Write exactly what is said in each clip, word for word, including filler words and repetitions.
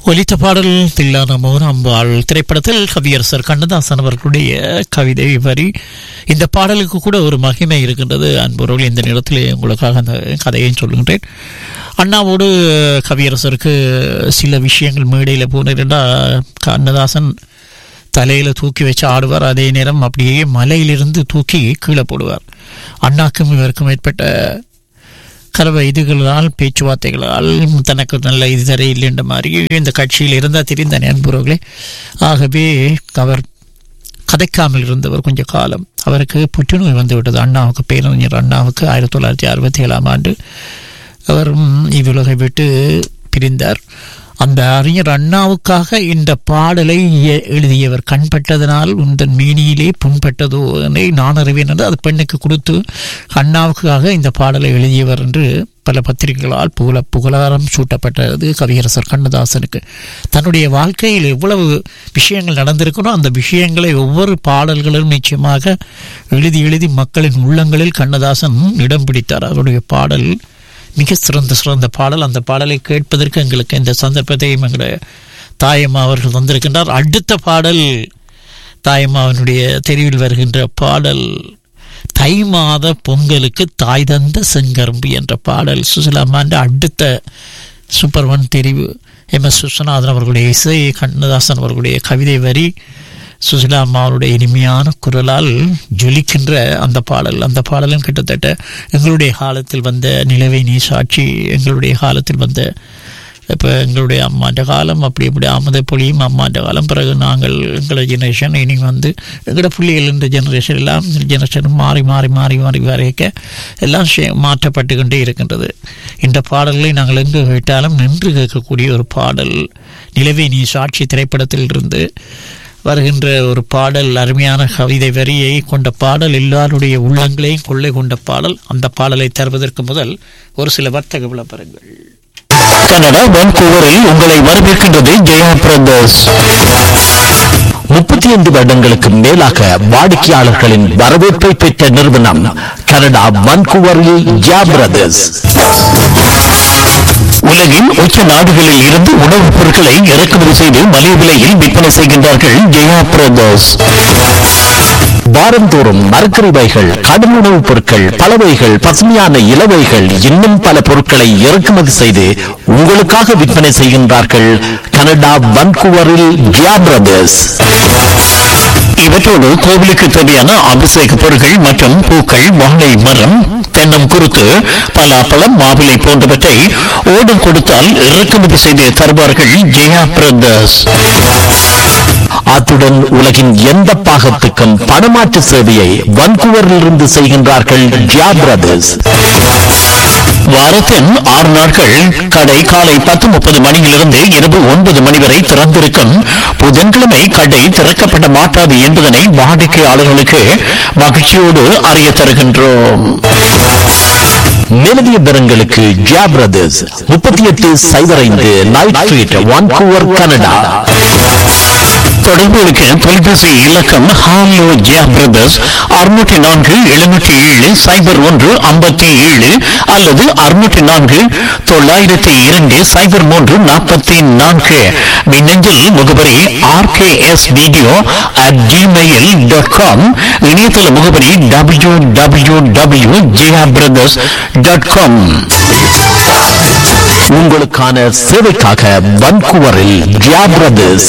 ஒலித்த பாடல் தில்லான மௌனாம்பாள் திரைப்படத்தில் கவியரசர் கண்ணதாசன் அவர்களுடைய கவிதை வரி. இந்த பாடலுக்கு கூட ஒரு மகிமை இருக்கின்றது. அன்புறவர்கள், இந்த நேரத்தில் உங்களுக்காக அந்த கதையை சொல்லுகின்றேன். அண்ணாவோடு கவியரசருக்கு சில விஷயங்கள் மேடையில் போனிருந்தா கண்ணதாசன் தலையில் தூக்கி வச்சு ஆடுவார். அதே நேரம் அப்படியே மலையிலிருந்து தூக்கி கீழே போடுவார். அண்ணாக்கும் இவருக்கும் ஏற்பட்ட கலவை இதுகளால் பேச்சுவார்த்தைகளால் தனக்கு நல்ல இது தரையில் என்ற மாதிரி இந்த கட்சியில் இருந்தால் தெரிந்த அன்புறவர்களே. ஆகவே அவர் கதைக்காமல் இருந்தவர் கொஞ்ச காலம். அவருக்கு புற்றுநோய் வந்து விட்டது. அண்ணாவுக்கு, பேரறிஞர் அண்ணாவுக்கு ஆயிரத்தி தொள்ளாயிரத்தி அறுபத்தி ஏழாம் ஆண்டு அவர் இவ்வுலகை விட்டு பிரிந்தார். அந்த அறிஞர் அண்ணாவுக்காக இந்த பாடலை எழுதியவர். கண்பட்டதனால் உந்தன் மீனியிலே புண்பட்டதோ நான் அறிவேன் என்று அது பெண்ணுக்கு கொடுத்து அண்ணாவுக்காக இந்த பாடலை எழுதியவர் என்று பல பத்திரிகைகளால் புகழ புகழாரம் சூட்டப்பட்டது கவியரசர் கண்ணதாசனுக்கு. தன்னுடைய வாழ்க்கையில் எவ்வளவு விஷயங்கள் நடந்திருக்கணும், அந்த விஷயங்களை ஒவ்வொரு பாடல்களும் நிச்சயமாக எழுதி எழுதி மக்களின் உள்ளங்களில் கண்ணதாசன் இடம் பிடித்தார். அவருடைய பாடல் மிக சிறந்த சிறந்த பாடல். அந்த பாடலை கேட்பதற்கு எங்களுக்கு இந்த சந்தர்ப்பத்தையும் எங்களுடைய தாயம்மா அவர்கள் வந்திருக்கின்றார். அடுத்த பாடல் தாயம்மாவினுடைய தெரிவில் வருகின்ற பாடல் தை மாத பொங்கலுக்கு தாய் தந்த செங்கரும்பு என்ற பாடல். சுசிலாமாண்ட அடுத்த சூப்பர் ஒன் தெரிவு. எம் எஸ் விஸ்வநாதன் அவர்களுடைய இசை, கண்ணதாசன் அவர்களுடைய கவிதை வரி, சுசிலா அம்மாவுடைய இனிமையான குரலால் ஜொலிக்கின்ற அந்த பாடல். அந்த பாடலும் கிட்டத்தட்ட எங்களுடைய காலத்தில் வந்த நிலவை நீ சாட்சி, எங்களுடைய காலத்தில் வந்த இப்போ எங்களுடைய அம்மாண்ட காலம் அப்படி இப்படி ஆமத பொழியும் அம்மாண்ட காலம். பிறகு நாங்கள் எங்களோட ஜெனரேஷன், இனி வந்து எங்களோட பிள்ளைகள் என்ற ஜெனரேஷன் எல்லாம் ஜெனரேஷன் மாறி மாறி மாறி மாறி வரைக்க எல்லாம் மாற்றப்பட்டு கொண்டே இருக்கின்றது. இந்த பாடல்களை நாங்கள் எங்கு கேட்டாலும் நின்று கேட்கக்கூடிய ஒரு பாடல். நிலவை நீ சாட்சி திரைப்படத்தில் இருந்து வருகின்ற ஒரு பாடல். அருமையான கவிதை வரியை கொண்ட பாடல், எல்லாருடைய உள்ளங்களையும் கொள்ளை கொண்ட பாடல். அந்த பாடலை தருவதற்கு முதல் ஒரு சில வர்த்தக விளம்பரங்கள். கனடா வான்கூவரில் உங்களை வரவேற்கின்றது ஜெயா பிரதர்ஸ். முப்பத்தி ஐந்து வருடங்களுக்கு மேலாக வாடிக்கையாளர்களின் வரவேற்பை பெற்ற நிறுவனம் கனடா வான்கூவரில் ஜெயா பிரதர்ஸ். உலகின் உச்ச நாடுகளில் இருந்து உணவுப் பொருட்களை இறக்குமதி செய்து மலிவு விலையில் விற்பனை செய்கின்றார்கள் ஜெயா பிரதர்ஸ். வாரந்தோறும் மரக்கறிவைகள், கடும் உணவுப் பொருட்கள், பலவைகள், பசுமையான இலவைகள், இன்னும் பல பொருட்களை இறக்குமதி செய்து உங்களுக்காக விற்பனை செய்கின்றார்கள் கனடா வான்கூவரில் ஜெயா பிரதர்ஸ். இவற்றோடு கோவிலுக்கு தேவையான அபிஷேக பொருட்கள் மற்றும் பூக்கள், வாழை மரம், தென்னம் குருத்து, பலாப்பழம், மாவிலை போன்றவற்றை ஓடம் கொடுத்தால் இறக்குமதி செய்து தருவார்கள் ஜெயா பிரதர்ஸ். அத்துடன் உலகின் எந்த பாகத்துக்கும் பணமாற்று சேவையை வான்கூவரில் இருந்து செய்கின்றார்கள் ஜெயா பிரதர்ஸ். வாரத்தின் ஆறு நாட்கள் கடை காலை பத்து முப்பது மணியிலிருந்து இரவு ஒன்பது மணி வரை திறந்திருக்கும். புதன்கிழமை கடை திறக்கப்பட மாட்டாது என்பதனை வாடிக்கையாளர்களுக்கு மகிழ்ச்சியோடு அறிய தருகின்றோம். மேலதிக விவரங்களுக்கு ஜெயா பிரதர்ஸ் முப்பத்தி எட்டு சைபர் ஐந்து நைட் ஸ்ட்ரீட், வான்கூவர், கனடா. தொடர்புகளுக்கு தொலைபேசி இலக்கம் ஹாலோ ஜெயா பிரதர்ஸ் அறுநூற்றி நான்கு எழுநூற்றி ஏழு சைபர் ஒன்று ஐம்பத்தி ஏழு அல்லது அறுநூற்றி நான்கு தொள்ளாயிரத்தி இரண்டு சைபர் மூன்று நாற்பத்தி நான்கு. மின்னஞ்சல் முகவரி R K S video at Gmail dot com. இணையதள முகவரி W W W Jaya brothers dot com. உங்களுக்கான சேவைக்காக வான்கூவரில் ஜெயா பிரதர்ஸ்.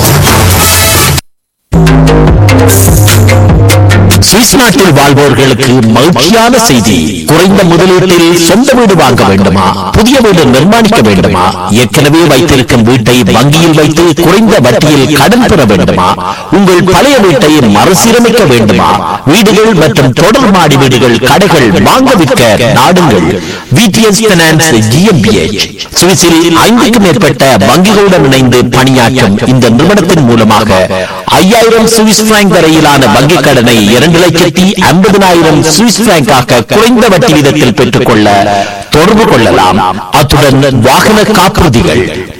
சுவிஸ் நாட்டில் வாழ்வோர்களுக்கு மகிழ்ச்சியான செய்தி. குறைந்த முதலீட்டில் சொந்த வீடு வாங்க வேண்டுமா? புதிய வீடு நிர்மாணிக்க வேண்டுமா? ஏற்கனவே வைத்திருக்கும் வீட்டை வங்கியில் வைத்து குறைந்த வட்டியில் கடன் பெற வேண்டுமா? உங்கள் பழைய வீட்டை மறுசீரமைக்க வேண்டுமா? வீடுகள் மற்றும் தொடர் மாடி வீடுகள், கடைகள் வாங்க விற்க நாடுங்கள் விடிஎஸ் பைனான்ஸ் ஜிஎம்பிஎச். சுவிஸில் ஐந்துக்கும் மேற்பட்ட வங்கிகளுடன் இணைந்து பணியாற்றும் இந்த நிறுவனத்தின் மூலமாக ஐயாயிரம் சுவிஸ் பிராங்க் வரையிலான வங்கிக் கடனை இரண்டு லட்சத்தி ஐம்பதினாயிரம் சுவிஸ் பிராங்காக குறைந்த வட்டி வீதத்தில் பெற்றுக் கொள்ள தொடர்பு கொள்ளலாம். அத்துடன் வாகன காப்புறுதிகள்,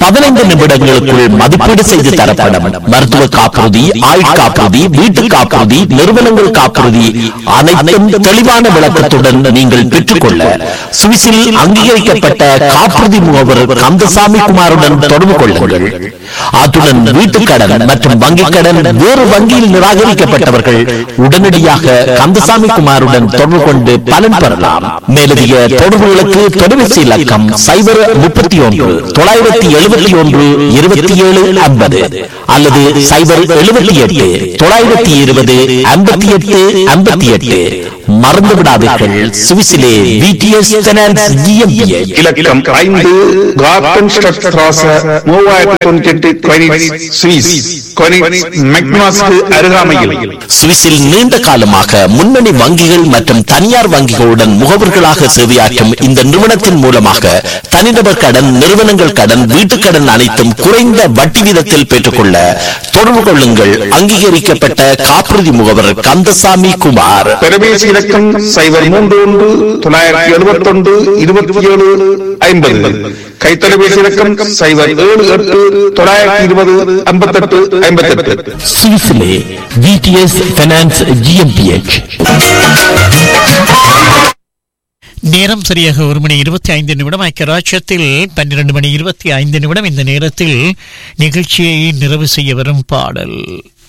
பதினைந்து நிமிடங்களுக்குள் மதிப்பீடு செய்து தரப்படும். மருத்துவ காப்புறுதி, ஆயுள் காப்புறுதி, வீட்டு காப்புறுதி, நிறுவனங்கள் காப்புறுதி அனைத்தும் தெளிவான விளக்கத்துடன் நீங்கள் பெற்றுக்கொள்ள சுவிஸில் அங்கீகரிக்கப்பட்ட காப்புறுதி முகவர் கந்தசாமி குமாருடன் தொடர்பு கொள்ளுங்கள். அத்துடன் வீட்டுக் கடன் மற்றும் வங்கிக் கடன் வேறு வங்கியில் நிராகரிக்கப்பட்டவர்கள் உடனடியாக கந்தசாமி குமாருடன் தொடர்பு கொண்டு பலன் பெறலாம். மேலதிக தொடர்புகளுக்கு தொலைபேசி இலக்கம் சைபர் முப்பத்தி ஒன்று தொள்ளாயிரத்தி எழுபத்தி ஒன்று இருபத்தி ஏழு ஐம்பது அல்லது சைபர் எழுபத்தி எட்டு தொள்ளாயிரத்தி இருபது ஐம்பத்தி எட்டு ஐம்பத்தி எட்டு. மறந்து விடாதீர்கள், சுவிஸிலே விடிஎஸ் ஃபைனான்ஸ் ஜிஎம்பிஎச் இலக்கம் ஐந்து கார்டன் ஸ்ட்ராஸ மூவாயிரத்தி தொண்ணூற்றி எட்டு கொனிட்ஸ் சுவிஸ் கொனிட்ஸ் மெக்னாஸ்க்கு அருகாமையில். சுவிஸில் நீண்ட காலமாக முன்னணி வங்கிகள் மற்றும் தனியார் வங்கிகளுடன் முகவர்களாக சேவையாற்றும் இந்த நிறுவனத்தின் மூலமாக தனிநபர் கடன், நிறுவனங்கள் கடன், வீட்டுக் கடன் அனைத்தும் குறைந்த வட்டி வீதத்தில் பெற்றுக்கொள்ள தொடர்பு கொள்ளுங்கள். அங்கீகரிக்கப்பட்ட காப்புறுதி முகவர் கந்தசாமி குமார். தொலைபேசி இலக்கம் சைபர் மூன்று ஒன்று தொள்ளாயிரத்தி எழுபத்தி ஒன்று இருபத்தி ஏழு ஐம்பது. கைத்தொலைபேசி இலக்கம் சைபர் ஏழு எட்டு தொள்ளாயிரத்தி இருபது ஐம்பத்தி எட்டு ஐம்பத்தி எட்டு. சுவிஸிலே விடிஎஸ் ஃபைனான்ஸ் ஜிஎம்பிஎச். நேரம் சரியாக ஒரு மணி இருபத்தி ஐந்து நிமிடம். ஐக்கியராட்சியத்தில் பன்னிரண்டு மணி இருபத்தி ஐந்து நிமிடம். இந்த நேரத்தில் நிகழ்ச்சியை நிறைவு செய்ய வரும் பாடல்